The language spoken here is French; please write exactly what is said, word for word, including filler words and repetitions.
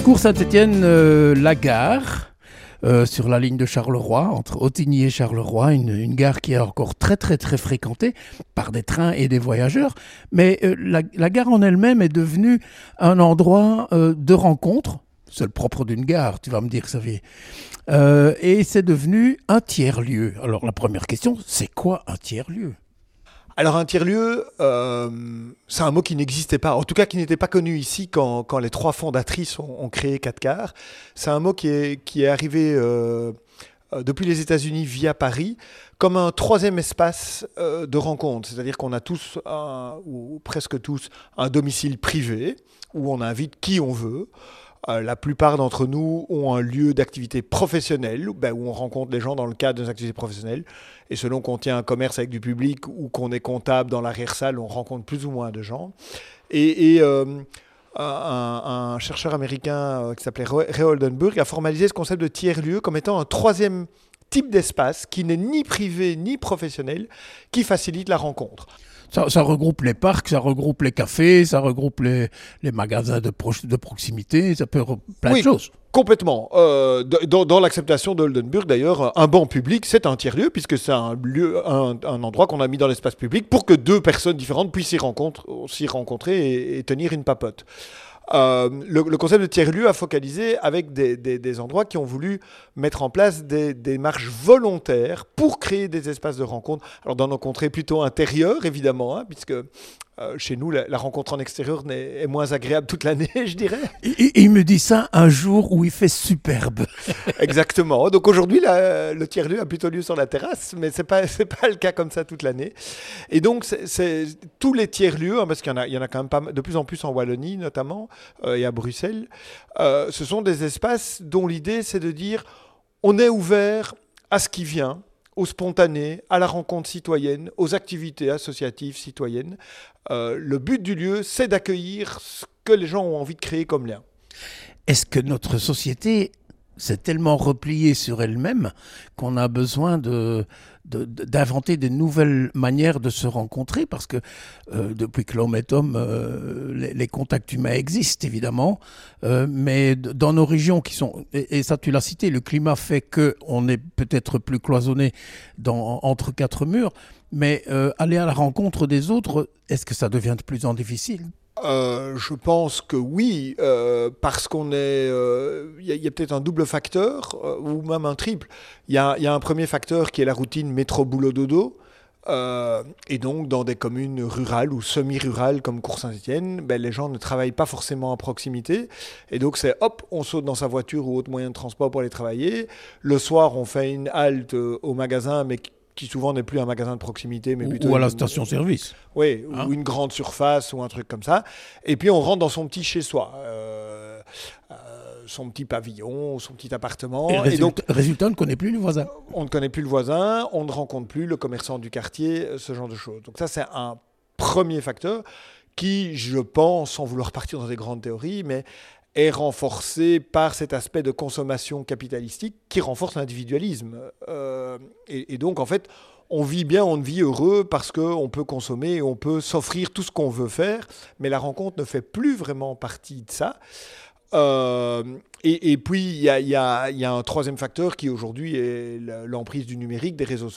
Cours Saint-Étienne, euh, la gare, euh, sur la ligne de Charleroi, entre Ottignies et Charleroi, une, une gare qui est encore très très très fréquentée par des trains et des voyageurs. Mais euh, la, la gare en elle-même est devenue un endroit euh, de rencontre. C'est le propre d'une gare, tu vas me dire, Xavier. Euh, et c'est devenu un tiers-lieu. Alors la première question, c'est quoi un tiers-lieu ? Alors un tiers-lieu, euh, c'est un mot qui n'existait pas, en tout cas qui n'était pas connu ici quand, quand les trois fondatrices ont, ont créé Quat'Cars. C'est un mot qui est, qui est arrivé euh, depuis les États-Unis via Paris comme un troisième espace euh, de rencontre. C'est-à-dire qu'on a tous, un, ou presque tous, un domicile privé où on invite qui on veut. Euh, la plupart d'entre nous ont un lieu d'activité professionnelle, ben, où on rencontre les gens dans le cadre de nos activités professionnelles. Et selon qu'on tient un commerce avec du public ou qu'on est comptable dans l'arrière-salle, on rencontre plus ou moins de gens. Et, et euh, un, un chercheur américain euh, qui s'appelait Ray Oldenburg a formalisé ce concept de tiers-lieu comme étant un troisième type d'espace qui n'est ni privé ni professionnel, qui facilite la rencontre. Ça, ça regroupe les parcs, ça regroupe les cafés, ça regroupe les, les magasins de, pro- de proximité, ça peut plein oui, de choses. Complètement. Euh, dans, dans l'acceptation d'Oldenburg, d'ailleurs, un banc public, c'est un tiers-lieu, puisque c'est un, lieu, un, un endroit qu'on a mis dans l'espace public pour que deux personnes différentes puissent s'y rencontrer, s'y rencontrer et, et tenir une papote. Euh, le, le concept de tiers-lieu a focalisé avec des, des, des endroits qui ont voulu mettre en place des, des marches volontaires pour créer des espaces de rencontre. Alors dans nos contrées plutôt intérieures, évidemment, hein, puisque euh, chez nous, la, la rencontre en extérieur n'est, est moins agréable toute l'année, je dirais. Et, et il me dit ça un jour où il fait superbe. Exactement. Donc aujourd'hui, la, le tiers-lieu a plutôt lieu sur la terrasse, mais ce n'est pas, c'est pas le cas comme ça toute l'année. Et donc, c'est, c'est, tous les tiers-lieux, hein, parce qu'il y en a, il y en a quand même pas, de plus en plus en Wallonie notamment, euh, et à Bruxelles, euh, ce sont des espaces dont l'idée, c'est de dire on est ouvert à ce qui vient, au spontané, à la rencontre citoyenne, aux activités associatives citoyennes. Euh, le but du lieu, c'est d'accueillir ce que les gens ont envie de créer comme lien. Est-ce que notre société s'est tellement repliée sur elle-même qu'on a besoin de, de, d'inventer des nouvelles manières de se rencontrer ? Parce que euh, depuis que l'homme est homme, euh, les, les contacts humains existent évidemment, euh, mais dans nos régions qui sont, et, et ça tu l'as cité, le climat fait qu'on est peut-être plus cloisonné dans, entre quatre murs, mais euh, aller à la rencontre des autres, est-ce que ça devient de plus en plus difficile ? Euh, je pense que oui, euh, parce qu'on est, il euh, y, y a peut-être un double facteur, euh, ou même un triple. Il y, y a un premier facteur qui est la routine métro-boulot-dodo. Euh, et donc, dans des communes rurales ou semi-rurales comme Cours Saint-Étienne, ben, les gens ne travaillent pas forcément à proximité. Et donc, c'est hop, on saute dans sa voiture ou autre moyen de transport pour aller travailler. Le soir, on fait une halte euh, au magasin, mais qui souvent n'est plus un magasin de proximité, mais plutôt... Ou à la une, station-service. Oui, hein? Ou une grande surface, ou un truc comme ça. Et puis on rentre dans son petit chez-soi, euh, euh, son petit pavillon, son petit appartement. Et, résultat, et donc, résultat, on ne connaît plus le voisin. On ne connaît plus le voisin, on ne rencontre plus le commerçant du quartier, ce genre de choses. Donc ça, c'est un premier facteur qui, je pense, sans vouloir partir dans des grandes théories, mais est renforcé par cet aspect de consommation capitalistique qui renforce l'individualisme. Euh, et, et donc, en fait, on vit bien, on vit heureux parce qu'on peut consommer et on peut s'offrir tout ce qu'on veut faire, mais la rencontre ne fait plus vraiment partie de ça. Euh, et, et puis, il y a, y a, y a un troisième facteur qui, aujourd'hui, est l'emprise du numérique, des réseaux